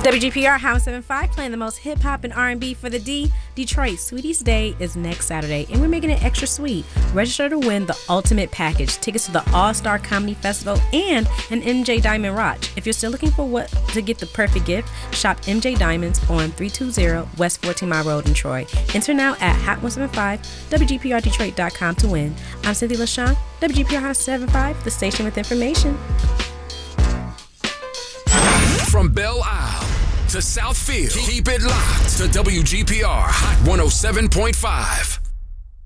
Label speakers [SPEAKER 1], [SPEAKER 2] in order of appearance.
[SPEAKER 1] WGPR Hot 107.5 playing the most hip hop and R&B for the D. Detroit Sweeties Day is next Saturday, and we're making it extra sweet. Register to win the ultimate package, tickets to the All-Star Comedy Festival, and an MJ Diamond watch. If you're still looking for what to get the perfect gift, shop MJ Diamonds on 320 West 14 Mile Road in Troy. Enter now at Hot175WGPRDetroit.com to win. I'm Cynthia LaShawn, WGPR Hot 107.5, the station with information.
[SPEAKER 2] From Belle Isle to Southfield, keep it locked to WGPR Hot 107.5.